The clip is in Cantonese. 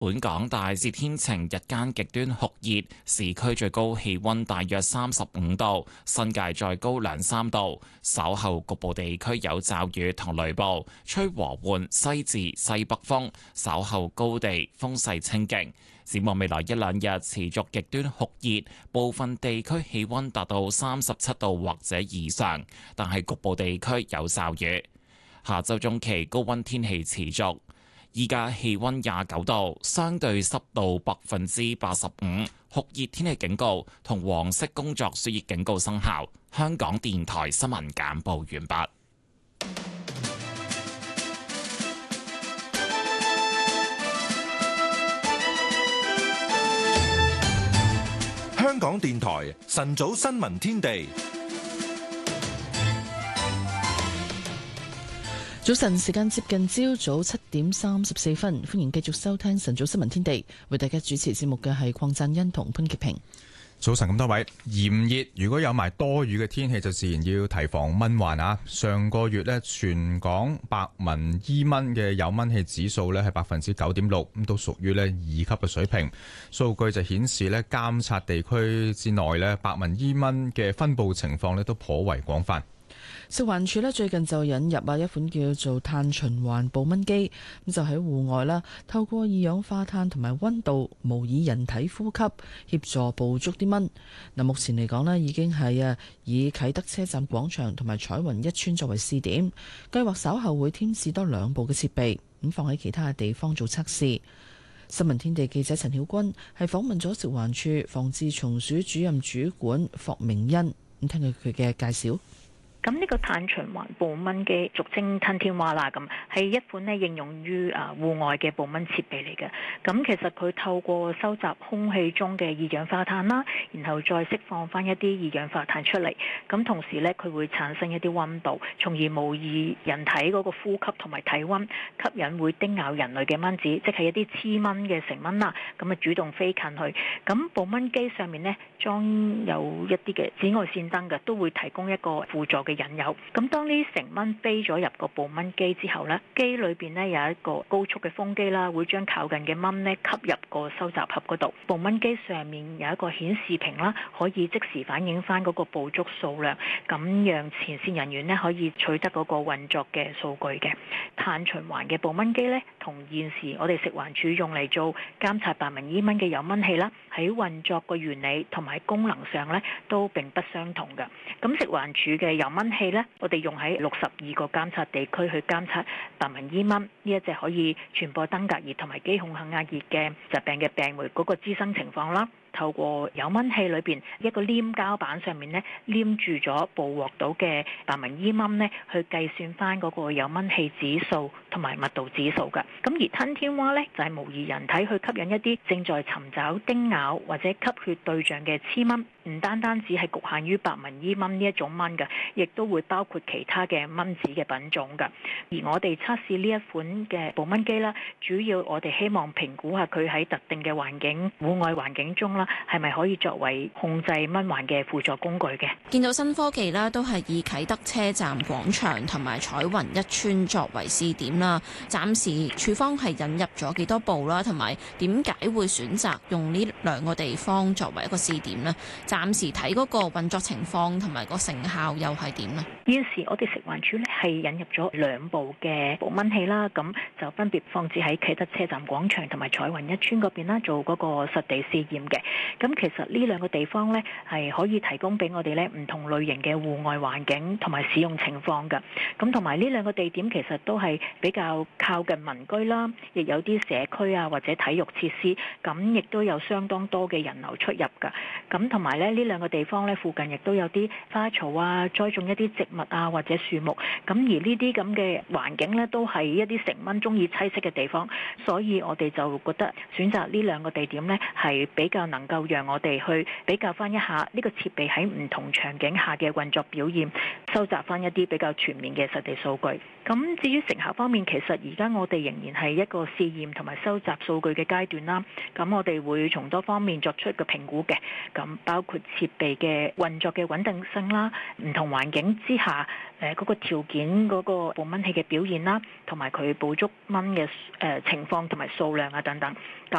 本港大致天晴，日間極端酷熱，市區最高氣溫大約35度，新界再高2-3度。稍後局部地區有驟雨同雷暴，吹和緩西至西北風，稍後高地風勢清勁。展望未來一兩日持續極端酷熱，部分地區氣溫達到37度或者以上，但係局部地區有驟雨。下週中期高溫天氣持續。依家氣溫29度，相對濕度85%，酷熱天氣警告同黃色工作暑熱警告生效。香港電台新聞簡報完畢。 香港電台晨早新聞天地。 早晨，時間接近朝早7:34，歡迎繼續收聽晨早新聞天地。為大家主持節目嘅係鄺贊恩同潘潔平。 早晨咁多位，炎熱如果有埋多雨嘅天氣，就自然要提防蚊患啊！上個月呢，全港白紋伊蚊嘅有蚊氣指數呢係9.6%，咁都屬於呢2級嘅水平。數據就顯示呢，監察地區之內呢，白紋伊蚊嘅分佈情況呢都頗為廣泛。 食環署最近就引入一款叫做碳循環捕蚊機，咁就喺戶外啦，透過二氧化碳同埋溫度模擬人體呼吸，協助捕捉啲蚊。目前嚟講已經係以啟德車站廣場同埋彩雲一村作為試點，計劃稍後會添置多2部嘅設備，咁放喺其他嘅地方做測試。新聞天地記者陳曉君係訪問咗食環署防治蟲鼠主任主管霍明恩，咁聽佢嘅介紹。 咁呢個碳循環捕蚊機，俗稱吞天蛙啦，咁係一款應用於戶外嘅捕蚊設備嚟嘅。咁其實佢透過收集空氣中嘅二氧化碳啦，然後再釋放翻一啲二氧化碳出嚟。咁同時呢，佢會產生一啲溫度，從而模擬人體嗰個呼吸同埋體温，吸引會叮咬人類嘅蚊子，即係一啲黐蚊嘅成蚊啦。咁主動飛近去。咁捕蚊機上面呢，裝有一啲嘅紫外線燈嘅，都會提供一個輔助嘅引誘。咁當呢成蚊飛咗入個捕蚊機之後呢，機裏邊呢有一個高速嘅風機啦，會將靠近嘅蚊呢吸入個收集盒嗰度。捕蚊機上面有一個顯示屏啦，可以即時反映翻嗰個捕捉數量，咁讓前線人員呢可以取得嗰個運作嘅數據嘅。碳循環嘅捕蚊機呢，同現時我哋食環署用嚟做監察白紋伊蚊嘅有蚊器啦，喺運作個原理同埋功能上呢都並不相同嘅。咁食環署嘅有蚊器呢，我哋用喺62個監察地區去監察白紋伊蚊呢一隻可以傳播登革熱同埋肌孔肯亞熱嘅疾病嘅病媒嗰個滋生情況啦。透過有蚊器裏邊一個黏膠板上面呢，黏住咗捕獲到嘅白紋伊蚊呢，去計算翻嗰個有蚊器指數同埋密度指數㗎。咁而吞天蛙呢，就係模擬人體去吸引一啲正在尋找叮咬或者吸血對象嘅黐蚊，唔單單只係局限於白紋伊蚊呢一種蚊㗎，亦都會包括其他嘅蚊子嘅品種㗎。而我哋測試呢一款嘅捕蚊機啦，主要我哋希望評估下佢喺特定嘅環境、戶外環境中啦，係咪可以作為控制蚊患嘅輔助工具嘅？ 見到新科技啦，都係以啟德車站廣場同埋彩雲一村作為試點啦。暫時處方係引入咗幾多部啦，同埋點解會選擇用呢2個地方作為一個試點呢？暫時睇嗰個運作情況同埋個成效又係點呢？ 現時我哋食環署呢係引入咗2部嘅捕蚊器啦，咁就分別放置喺啟德車站廣場同埋彩雲一村嗰邊啦，做嗰個實地試驗嘅。咁其實呢2個地方呢，係可以提供俾我哋呢唔同類型嘅戶外環境同埋使用情況㗎。咁同埋呢2個地點其實都係比較靠近民居啦，亦有啲社區啊或者體育設施，咁亦都有相當多嘅人流出入㗎。咁同埋呢2個地方呢，附近亦都有啲花草啊，栽種一啲植物啊或者樹木。咁而呢啲咁嘅環境呢，都係一啲成蚊中意棲息嘅地方，所以我哋就覺得選擇呢2個地點呢，係比較能能夠讓我哋去比較翻一下呢個設備喺唔同場景下嘅運作表現，收集翻一啲比較全面嘅實地數據。咁至於成效方面，其實而家我哋仍然係一個試驗同埋收集數據嘅階段啦。咁我哋會從多方面作出一個評估嘅，咁包括設備嘅運作嘅穩定性啦，唔同環境之下嗰個條件嗰個捕蚊器嘅表現啦，同埋佢捕捉蚊嘅情況同埋數量啊等等。咁